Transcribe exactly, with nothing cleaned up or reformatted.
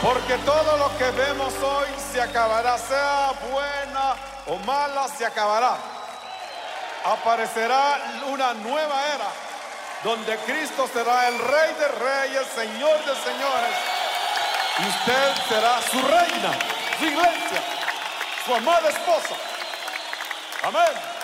Porque todo lo que vemos hoy se acabará, sea buena o mala, se acabará. Aparecerá una nueva era donde Cristo será el Rey de Reyes, Señor de Señores, y usted será su reina, su iglesia, su amada esposa. Amén.